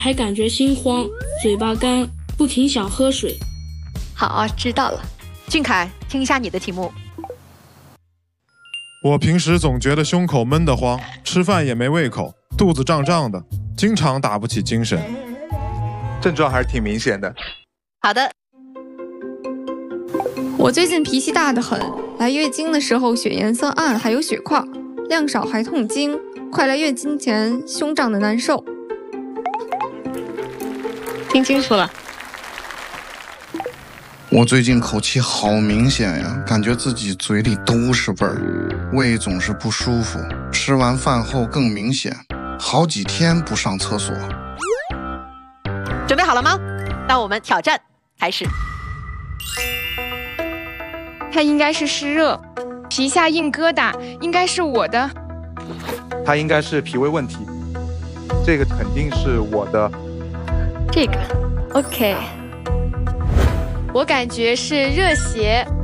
还感觉心慌，嘴巴干，不停想喝水。 好，知道了。俊凯，听一下你的题目。 我平时总觉得胸口闷得慌，吃饭也没胃口，肚子胀胀的，经常打不起精神。 症状还是挺明显的。 好的。 我最近脾气大得很，来月经的时候血颜色暗，还有血块，量少还痛经，快来月经前胸胀的难受。 听清楚了。 我最近口气好明显呀，感觉自己嘴里都是味儿，胃总是不舒服，吃完饭后更明显，好几天不上厕所。 准备好了吗？那我们挑战开始。 它应该是湿热，皮下硬疙瘩，应该是我的。 它应该是脾胃问题，这个肯定是我的。 这个 OK， 我感觉是热邪。